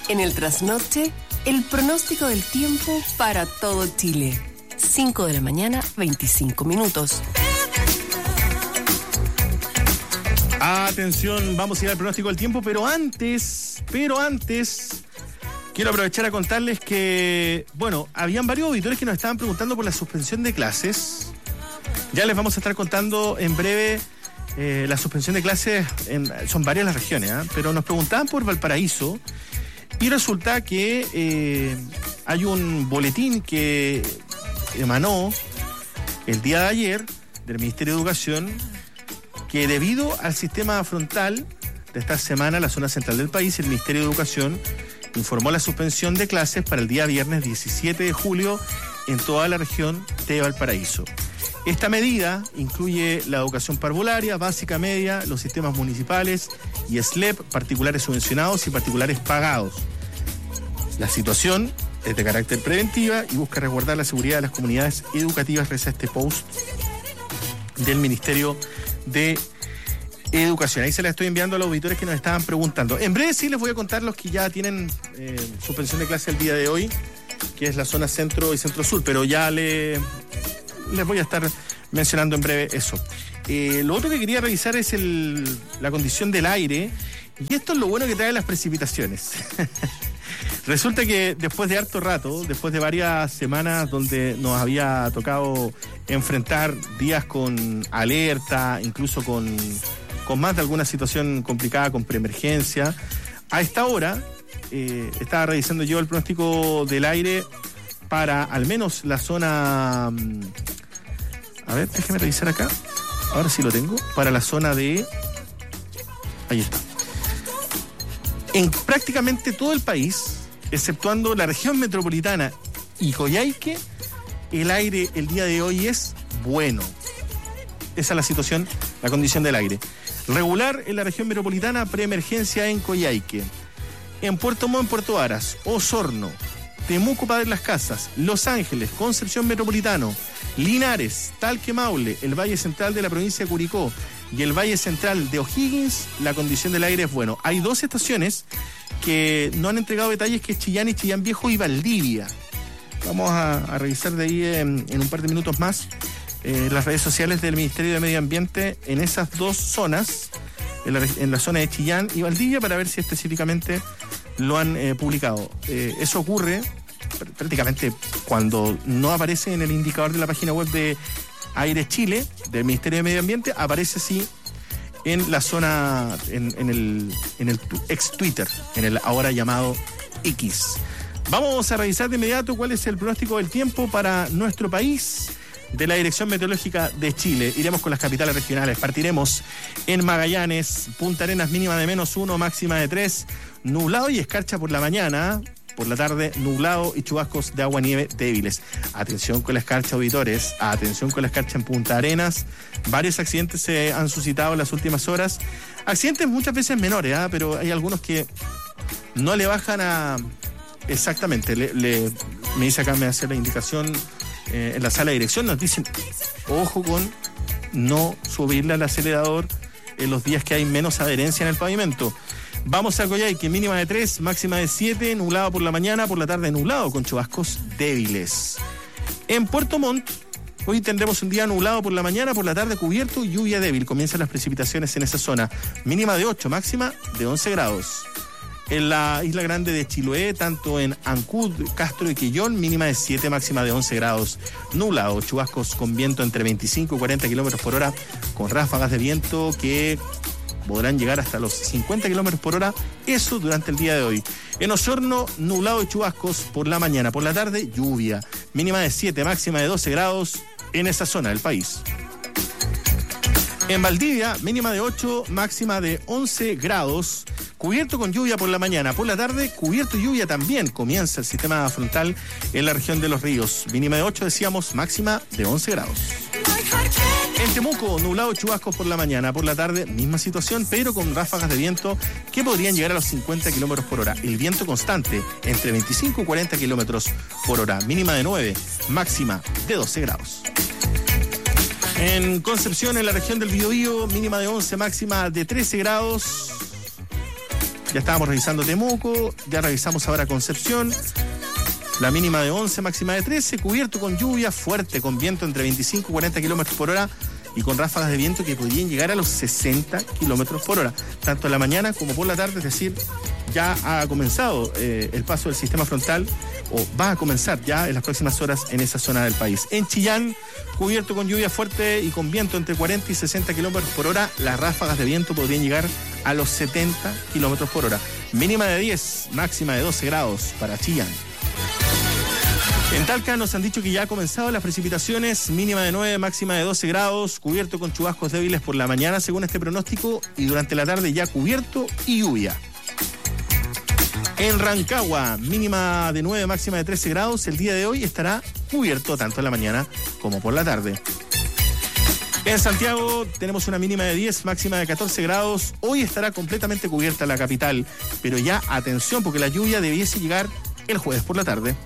En el trasnoche, el pronóstico del tiempo para todo Chile. 5 de la mañana, 25 minutos. Atención, vamos a ir al pronóstico del tiempo, pero antes, quiero aprovechar a contarles que, habían varios auditores que nos estaban preguntando por la suspensión de clases. Ya les vamos a estar contando en breve la suspensión de clases, son varias las regiones, pero nos preguntaban por Valparaíso y resulta que hay un boletín que emanó el día de ayer del Ministerio de Educación que debido al sistema frontal de esta semana, la zona central del país, el Ministerio de Educación informó la suspensión de clases para el día viernes 17 de julio en toda la región de Valparaíso. Esta medida incluye la educación parvularia, básica, media, los sistemas municipales y SLEP, particulares subvencionados y particulares pagados. La situación es de carácter preventiva y busca resguardar la seguridad de las comunidades educativas, reza este post del Ministerio de Educación. Ahí se la estoy enviando a los auditores que nos estaban preguntando. En breve sí les voy a contar los que ya tienen suspensión de clase el día de hoy, que es la zona centro y centro-sur, pero ya les voy a estar mencionando en breve eso. Lo otro que quería revisar es la condición del aire, y esto es lo bueno que trae las precipitaciones. Resulta que después de harto rato, después de varias semanas donde nos había tocado enfrentar días con alerta, incluso con más de alguna situación complicada, con preemergencia, a esta hora estaba revisando yo el pronóstico del aire para al menos la zona... A ver, déjeme revisar acá. Ahora sí lo tengo. Para la zona de... Ahí está. En prácticamente todo el país, exceptuando la región metropolitana y Coyhaique, el aire el día de hoy es bueno. Esa es la situación, la condición del aire. Regular en la región metropolitana, preemergencia en Coyhaique. En Puerto Montt, en Puerto Aras, Osorno, Temuco, Padre Las Casas, Los Ángeles, Concepción Metropolitano, Linares, Talque, Maule, el Valle Central de la provincia de Curicó y el Valle Central de O'Higgins, la condición del aire es bueno. Hay dos estaciones que no han entregado detalles, que es Chillán y Chillán Viejo y Valdivia. Vamos a revisar de ahí en un par de minutos más las redes sociales del Ministerio de Medio Ambiente en esas dos zonas, en la zona de Chillán y Valdivia, para ver si específicamente lo han publicado. Eso ocurre prácticamente cuando no aparece en el indicador de la página web de Aire Chile, del Ministerio de Medio Ambiente, aparece sí en la zona, en el ex Twitter, en el ahora llamado X. Vamos a revisar de inmediato cuál es el pronóstico del tiempo para nuestro país de la Dirección Meteorológica de Chile. Iremos con las capitales regionales. Partiremos en Magallanes, Punta Arenas, mínima de -1, máxima de 3, nublado y escarcha por la mañana. Por la tarde, nublado y chubascos de agua-nieve débiles. Atención con la escarcha, auditores. Atención con la escarcha en Punta Arenas. Varios accidentes se han suscitado en las últimas horas. Accidentes muchas veces menores, pero hay algunos que no le bajan a... Exactamente. Me dice acá, me hace la indicación en la sala de dirección. Nos dicen, ojo con no subirle al acelerador en los días que hay menos adherencia en el pavimento. Vamos a Coyhaique, mínima de 3, máxima de 7, nublado por la mañana, por la tarde nublado con chubascos débiles. En Puerto Montt, hoy tendremos un día nublado por la mañana, por la tarde cubierto y lluvia débil. Comienzan las precipitaciones en esa zona. Mínima de 8, máxima de 11 grados. En la Isla Grande de Chiloé, tanto en Ancud, Castro y Quillón, mínima de 7, máxima de 11 grados. Nublado, chubascos con viento entre 25 y 40 kilómetros por hora, con ráfagas de viento que podrán llegar hasta los 50 kilómetros por hora, eso durante el día de hoy. En Osorno, nublado y chubascos por la mañana, por la tarde, lluvia. Mínima de 7, máxima de 12 grados en esa zona del país. En Valdivia, mínima de 8, máxima de 11 grados. Cubierto con lluvia por la mañana, por la tarde, cubierto y lluvia también. Comienza el sistema frontal en la región de Los Ríos. Mínima de 8, decíamos, máxima de 11 grados. En Temuco, nublado y chubascos por la mañana, por la tarde, misma situación, pero con ráfagas de viento que podrían llegar a los 50 kilómetros por hora. El viento constante, entre 25 y 40 kilómetros por hora. Mínima de 9, máxima de 12 grados. En Concepción, en la región del Biobío, mínima de 11, máxima de 13 grados. Ya estábamos revisando Temuco, ya revisamos ahora Concepción. La mínima de 11, máxima de 13, cubierto con lluvia fuerte, con viento entre 25 y 40 kilómetros por hora y con ráfagas de viento que podrían llegar a los 60 kilómetros por hora, tanto en la mañana como por la tarde, es decir, ya ha comenzado el paso del sistema frontal, o va a comenzar ya en las próximas horas en esa zona del país. En Chillán, cubierto con lluvia fuerte y con viento entre 40 y 60 kilómetros por hora, las ráfagas de viento podrían llegar a los 70 kilómetros por hora. Mínima de 10, máxima de 12 grados para Chillán. En Talca nos han dicho que ya ha comenzado las precipitaciones, mínima de 9, máxima de 12 grados, cubierto con chubascos débiles por la mañana según este pronóstico y durante la tarde ya cubierto y lluvia. En Rancagua, mínima de 9, máxima de 13 grados, el día de hoy estará cubierto tanto en la mañana como por la tarde. En Santiago tenemos una mínima de 10, máxima de 14 grados, hoy estará completamente cubierta la capital, pero ya atención porque la lluvia debiese llegar el jueves por la tarde.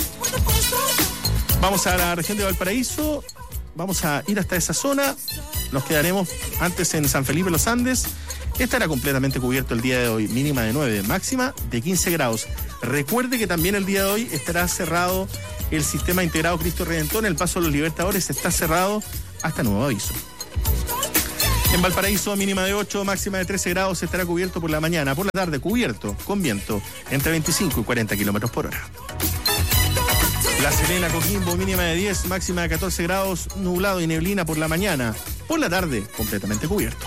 Vamos a la región de Valparaíso, vamos a ir hasta esa zona, nos quedaremos antes en San Felipe Los Andes. Estará completamente cubierto el día de hoy, mínima de 9, máxima de 15 grados. Recuerde que también el día de hoy estará cerrado el sistema integrado Cristo Redentor, el Paso de los Libertadores está cerrado hasta nuevo aviso. En Valparaíso, mínima de 8, máxima de 13 grados, estará cubierto por la mañana, por la tarde cubierto, con viento entre 25 y 40 kilómetros por hora. La Serena, Coquimbo, mínima de 10, máxima de 14 grados, nublado y neblina por la mañana, por la tarde completamente cubierto.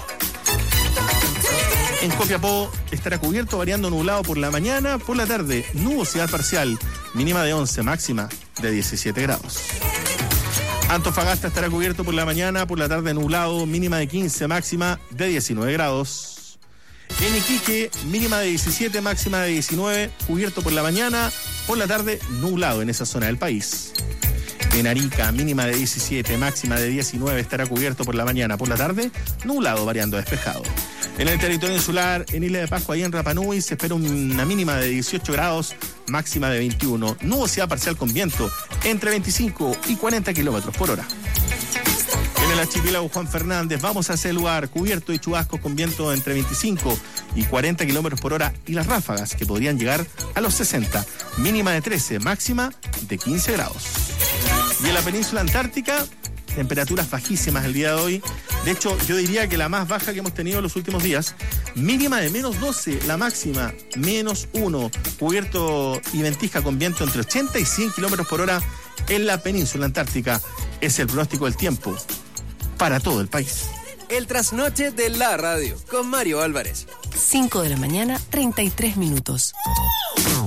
En Copiapó estará cubierto, variando nublado por la mañana, por la tarde nubosidad parcial, mínima de 11, máxima de 17 grados. Antofagasta estará cubierto por la mañana, por la tarde nublado, mínima de 15, máxima de 19 grados. En Iquique, mínima de 17, máxima de 19, cubierto por la mañana, por la tarde nublado en esa zona del país. En Arica, mínima de 17, máxima de 19, estará cubierto por la mañana, por la tarde nublado, variando despejado. En el territorio insular, en Isla de Pascua y en Rapa Nui, se espera una mínima de 18 grados, máxima de 21. Nubosidad parcial con viento entre 25 y 40 kilómetros por hora. En el archipiélago Juan Fernández, vamos a ese lugar cubierto de chubascos con viento entre 25 y 40 kilómetros por hora y las ráfagas que podrían llegar a los 60. Mínima de 13, máxima de 15 grados. Y en la península antártica, temperaturas bajísimas el día de hoy. De hecho, yo diría que la más baja que hemos tenido en los últimos días. Mínima de menos 12, la máxima menos 1. Cubierto y ventisca con viento entre 80 y 100 kilómetros por hora en la península antártica. Es el pronóstico del tiempo para todo el país. El trasnoche de la radio con Mario Álvarez. 5 de la mañana, 33 minutos.